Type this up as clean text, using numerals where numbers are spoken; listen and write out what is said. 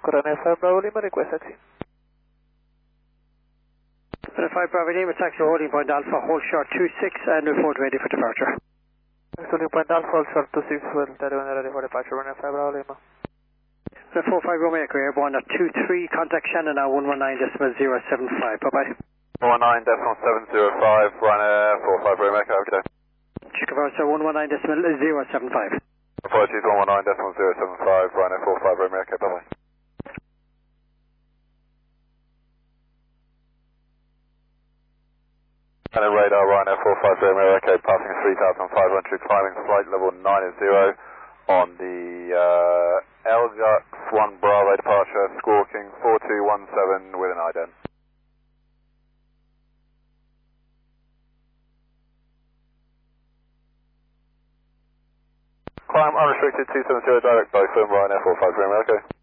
Ryanair 5 Bravo Lima, request taxi. Ryanair 5 Bravo Lima, taxi holding point Alpha, hold short 26 and report ready for departure. Holding point Alpha, hold short 26, well, ready for departure, Ryanair 5 Bravo Lima. Ryanair 45 Romeo Echo, airborne at 23, contact Shannon now 119.075, bye-bye. 119.705, Ryanair 45 Romeo Echo, have a good day. Chicago, sir, 119.075. Apologies, 119.075, Ryanair 45 Romeo Echo, bye-bye. And then radar, Ryanair 45 Romeo Echo, passing 3,500, climbing flight level 90 on the Elgux 1 Bravo departure, squawking 4217 with an ident. Climb unrestricted 270 direct by firm Ryanair 45 Romeo Echo.